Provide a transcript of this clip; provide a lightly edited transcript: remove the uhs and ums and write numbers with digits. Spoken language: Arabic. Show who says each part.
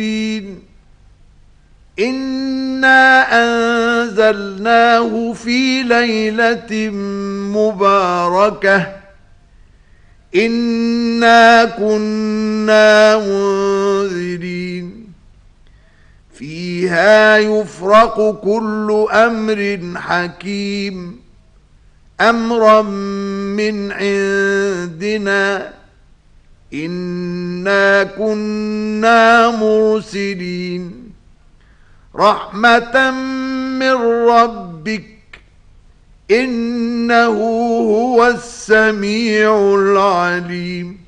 Speaker 1: إنا أنزلناه في ليلة مباركة إنا كنا منذرين فيها يفرق كل أمر حكيم أمرا من عندنا إنا كنا مرسلين رحمة من ربك إنه هو السميع العليم